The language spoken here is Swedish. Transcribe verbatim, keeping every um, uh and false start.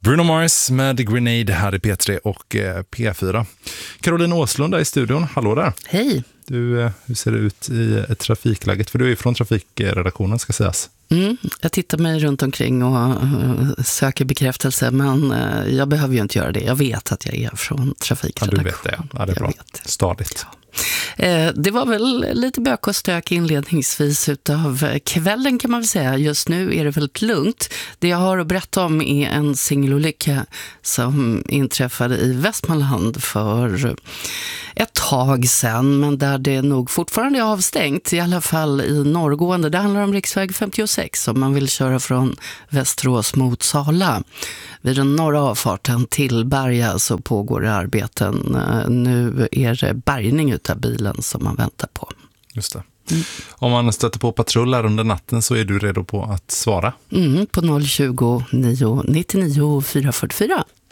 Bruno Mars med Grenade här i P tre och P fyra. Caroline Åslund är i studion. Hallå där. Hej. Du, hur ser det ut i trafikläget? För du är från trafikredaktionen, ska sägas. Mm, jag tittar mig runt omkring och söker bekräftelse, men jag behöver ju inte göra det. Jag vet att jag är från trafikredaktionen. Ja, du vet det. Ja, det är jag bra. Vet. Stadigt. Ja. Det var väl lite bök och stök inledningsvis utav kvällen, kan man väl säga. Just nu är det väldigt lugnt. Det jag har att berätta om är en singelolycka som inträffade i Västmanland för ett tag sedan, men där det nog fortfarande är avstängt, i alla fall i norrgående. Det handlar om riksväg femtiosex om man vill köra från Västerås mot Sala. Vid den norra avfarten till Berga så pågår det arbeten. Nu är det bärgning utav bilen som man väntar på. Just det. Mm. Om man stöter på patrullar under natten så är du redo på att svara? Mm, på noll tjugo, nio nittionio, fyra fyrtiofyra.